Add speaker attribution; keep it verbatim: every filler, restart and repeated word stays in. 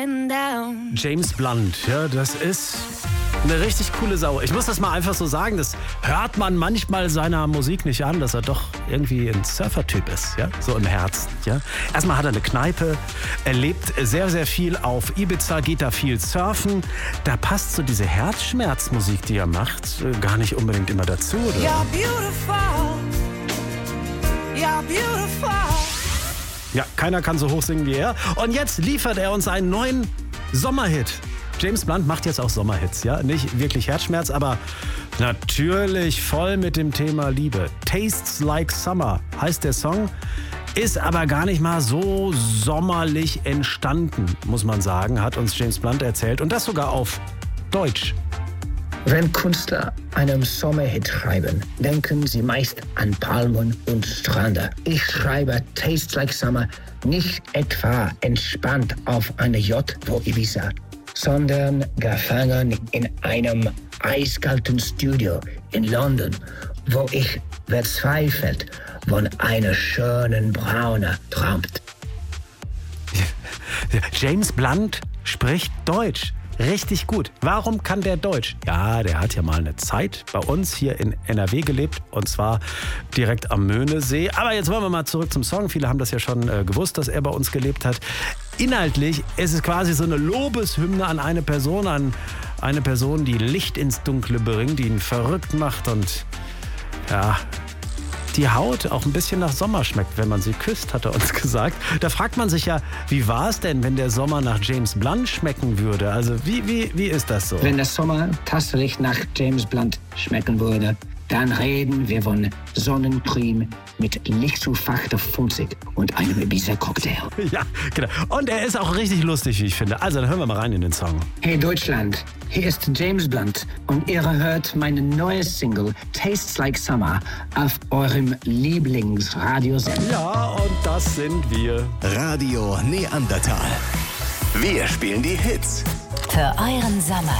Speaker 1: going down.
Speaker 2: James Blunt, ja, das ist eine richtig coole Sau. Ich muss das mal einfach so sagen, das hört man manchmal seiner Musik nicht an, dass er doch irgendwie ein Surfer-Typ ist, ja, so im Herzen, ja. Erstmal hat er eine Kneipe, er lebt sehr, sehr viel auf Ibiza, geht da viel surfen. Da passt so diese Herzschmerzmusik, die er macht, gar nicht unbedingt immer dazu, oder?
Speaker 1: You're beautiful. You're beautiful.
Speaker 2: Ja, keiner kann so hoch singen wie er. Und jetzt liefert er uns einen neuen Sommerhit. James Blunt macht jetzt auch Sommerhits, ja? Nicht wirklich Herzschmerz, aber natürlich voll mit dem Thema Liebe. Tastes Like Summer heißt der Song, ist aber gar nicht mal so sommerlich entstanden, muss man sagen, hat uns James Blunt erzählt. Und das sogar auf Deutsch.
Speaker 3: Wenn Künstler einen Sommerhit schreiben, denken sie meist an Palmen und Strände. Ich schreibe Tastes Like Summer nicht etwa entspannt auf einer Yacht vor Ibiza, sondern gefangen in einem eiskalten Studio in London, wo ich verzweifelt von einer schönen Braune träumt.
Speaker 2: James Blunt spricht Deutsch. Richtig gut. Warum kann der Deutsch? Ja, der hat ja mal eine Zeit bei uns hier in N R W gelebt, und zwar direkt am Möhnesee. Aber jetzt wollen wir mal zurück zum Song. Viele haben das ja schon äh, gewusst, dass er bei uns gelebt hat. Inhaltlich ist es quasi so eine Lobeshymne an eine Person, an eine Person, die Licht ins Dunkle bringt, die ihn verrückt macht und ja, die Haut auch ein bisschen nach Sommer schmeckt, wenn man sie küsst, hat er uns gesagt. Da fragt man sich ja, wie war es denn, wenn der Sommer nach James Blunt schmecken würde? Also wie, wie, wie ist das so?
Speaker 3: Wenn der Sommer tatsächlich nach James Blunt schmecken würde, dann reden wir von Sonnencreme mit lichtzufachter Funzig und einem Ibiza-Cocktail.
Speaker 2: Ja, genau. Und er ist auch richtig lustig, wie ich finde. Also, dann hören wir mal rein in den Song.
Speaker 3: Hey Deutschland, hier ist James Blunt und ihr hört meine neue Single Tastes Like Summer auf eurem Lieblingsradiosender.
Speaker 2: Ja, und das sind wir.
Speaker 4: Radio Neandertal. Wir spielen die Hits.
Speaker 5: Für euren Sommer.